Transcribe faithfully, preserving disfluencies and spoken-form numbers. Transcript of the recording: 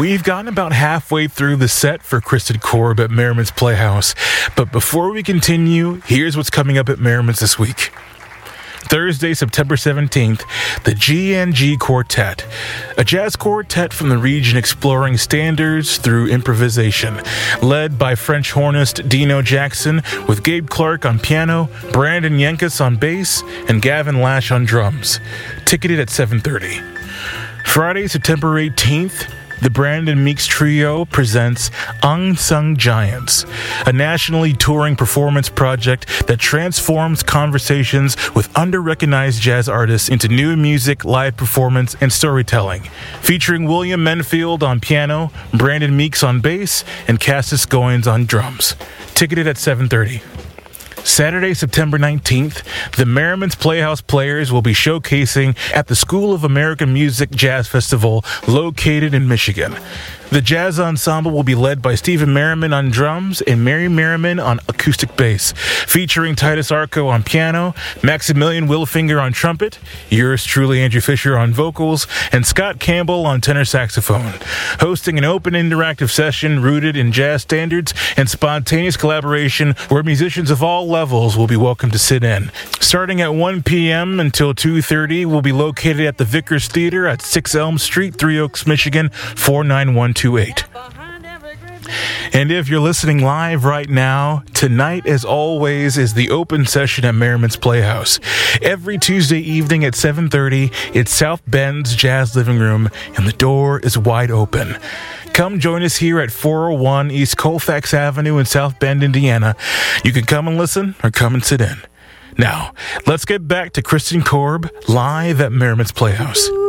We've gotten about halfway through the set for Kristen Korb at Merriman's Playhouse. But before we continue, here's what's coming up at Merriman's this week. Thursday, September seventeenth, the G N G Quartet, a jazz quartet from the region exploring standards through improvisation, led by French hornist Dino Jackson, with Gabe Clark on piano, Brandon Yankus on bass, and Gavin Lash on drums. Ticketed at seven thirty. Friday, September eighteenth, the Brandon Meeks Trio presents Unsung Giants, a nationally touring performance project that transforms conversations with under-recognized jazz artists into new music, live performance, and storytelling. Featuring William Menfield on piano, Brandon Meeks on bass, and Cassis Goins on drums. Ticketed at seven thirty. Saturday, September nineteenth, the Merriman's Playhouse Players will be showcasing at the School of American Music Jazz Festival located in Michigan. The jazz ensemble will be led by Stephen Merriman on drums and Mary Merriman on acoustic bass, featuring Titus Arco on piano, Maximilian Wilfinger on trumpet, yours truly Andrew Fisher on vocals, and Scott Campbell on tenor saxophone, hosting an open interactive session rooted in jazz standards and spontaneous collaboration where musicians of all levels will be welcome to sit in. Starting at one p.m. until two thirty, will be located at the Vickers Theater at six Elm Street, Three Oaks, Michigan, four nine one two eight. And if you're listening live right now, tonight, as always, is the open session at Merriman's Playhouse. Every Tuesday evening at seven thirty, it's South Bend's Jazz Living Room, and the door is wide open. Come join us here at four oh one East Colfax Avenue in South Bend, Indiana. You can come and listen or come and sit in. Now, let's get back to Kristen Korb live at Merriman's Playhouse.